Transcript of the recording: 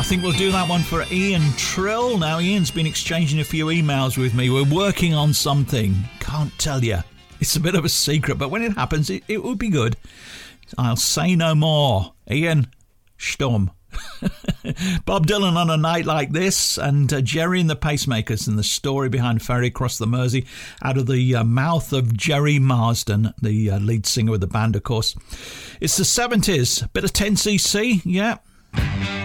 think we'll do that one for Ian Trill. Now, Ian's been exchanging a few emails with me. We're working on something. Can't tell you. It's a bit of a secret, but when it happens, it will be good. I'll say no more. Ian, Sturm. Bob Dylan on a night like this, and Jerry and the Pacemakers, and the story behind Ferry Across the Mersey, out of the mouth of Jerry Marsden, the lead singer of the band, of course. It's the 70s, bit of 10cc, yeah.